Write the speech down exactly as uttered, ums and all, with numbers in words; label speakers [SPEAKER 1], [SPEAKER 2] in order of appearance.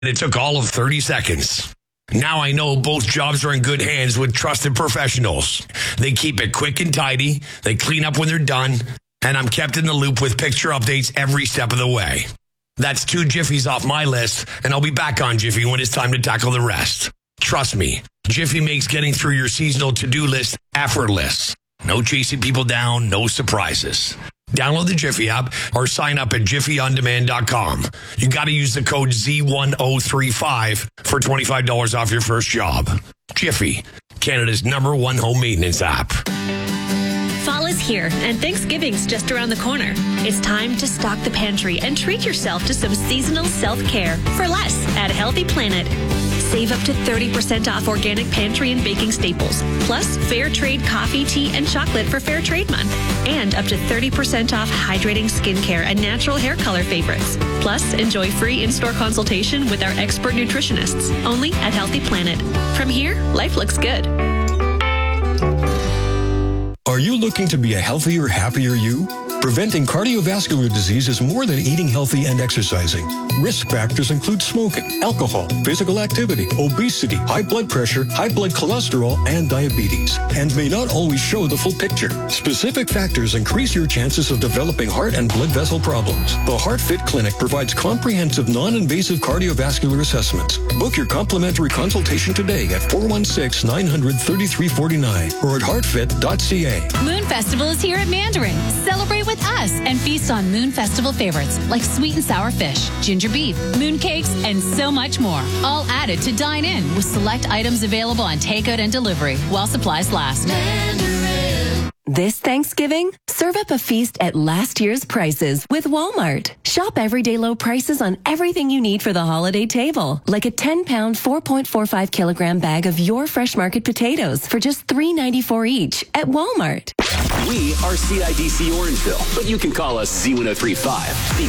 [SPEAKER 1] It took all of thirty seconds. Now I know both jobs are in good hands with trusted professionals. They keep it quick and tidy. They clean up when they're done. And I'm kept in the loop with picture updates every step of the way. That's two Jiffies off my list, and I'll be back on Jiffy when it's time to tackle the rest. Trust me, Jiffy makes getting through your seasonal to-do list effortless. No chasing people down, no surprises. Download the Jiffy app or sign up at jiffy on demand dot com. You got to use the code Z one zero three five for twenty-five dollars off your first job. Jiffy, Canada's number one home maintenance app.
[SPEAKER 2] Fall is here, and Thanksgiving's just around the corner. It's time to stock the pantry and treat yourself to some seasonal self-care for less at Healthy Planet. Save up to thirty percent off organic pantry and baking staples, plus fair trade coffee, tea, and chocolate for Fair Trade Month, and up to thirty percent off hydrating skincare and natural hair color favorites. Plus, enjoy free in-store consultation with our expert nutritionists, only at Healthy Planet. From here, life looks good.
[SPEAKER 3] Are you looking to be a healthier, happier you? Preventing cardiovascular disease is more than eating healthy and exercising. Risk factors include smoking, alcohol, physical activity, obesity, high blood pressure, high blood cholesterol, and diabetes, and may not always show the full picture. Specific factors increase your chances of developing heart and blood vessel problems. The HeartFit Clinic provides comprehensive, non-invasive cardiovascular assessments. Book your complimentary consultation today at four one six, nine hundred, thirty-three forty-nine or at heart fit dot c a.
[SPEAKER 4] Moon Festival is here at Mandarin. Celebrate with us and feast on Moon Festival favorites like sweet and sour fish, ginger beef, moon cakes, and so much more. All added to dine in with select items available on takeout and delivery while supplies last.
[SPEAKER 5] Mandarin. This Thanksgiving, serve up a feast at last year's prices with Walmart. Shop everyday low prices on everything you need for the holiday table, like a ten pound, four point four five kilogram bag of your Fresh Market potatoes for just three ninety-four each at Walmart.
[SPEAKER 6] We are C I D C Orangeville, but you can call us Z one zero three five. The